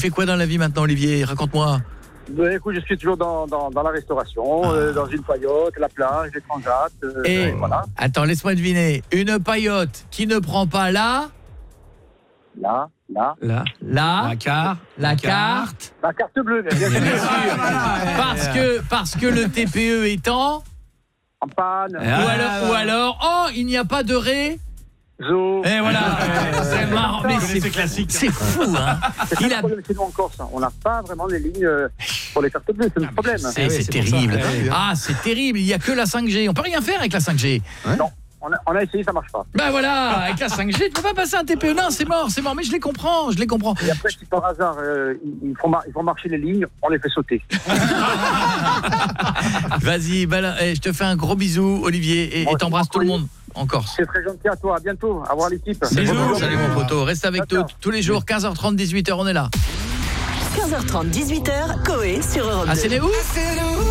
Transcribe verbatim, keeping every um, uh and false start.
fais quoi dans la vie maintenant, Olivier? Raconte-moi. Ben, écoute, je suis toujours dans, dans, dans la restauration, ah. euh, dans une paillote, la plage, les transats. Euh, Et euh, voilà. Attends, laisse-moi deviner. Une paillote qui ne prend pas la... Là, là. La, la, la carte, la, la carte, la carte bleue, bien sûr. parce que parce que le T P E est en en panne. Ah, ou alors ou alors oh, il n'y a pas de ré. Zo. Et voilà, c'est marrant, mais c'est classique. C'est fou, hein. C'est il a... le problème chez nous en Corse. On n'a pas vraiment les lignes pour les cartes bleues, c'est le problème. C'est, c'est, c'est terrible. Ah, c'est terrible. Il n'y a que la cinq G. On peut rien faire avec la cinq G. Ouais. Non. On a, on a essayé, ça marche pas. Ben voilà, avec la cinq G, tu peux pas passer un T P E. Non, c'est mort, c'est mort. Mais je les comprends, je les comprends. Et après, si par hasard, euh, ils, font mar- ils font marcher les lignes, on les fait sauter. Vas-y, ben, je te fais un gros bisou, Olivier, et, bon, et t'embrasses tout le monde en Corse. C'est très gentil à toi, à bientôt. À voir l'équipe. Bisous, salut mon poteau. Reste avec nous tous les jours, quinze heures trente, dix-huit heures, on est là. quinze heures trente, dix-huit heures, Coé sur Europe deux. Ah, c'est les où?